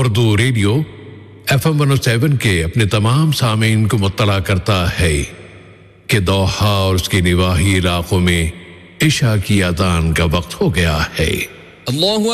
Urdu radio FM 107 के अपने तमाम सामीन को मुत्तला करता है कि दोहा और उसके निवाही इलाकों में इशा की अज़ान का वक्त हो गया है। अल्लाहु